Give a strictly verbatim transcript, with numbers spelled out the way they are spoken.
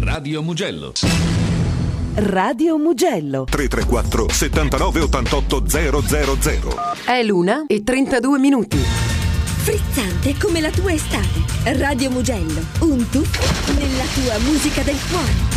Radio Mugello. Radio Mugello. tre tre quattro settantanove ottantotto zero zero zero. È l'una e trentadue minuti. Frizzante come la tua estate. Radio Mugello, un tuffo nella tua musica del cuore.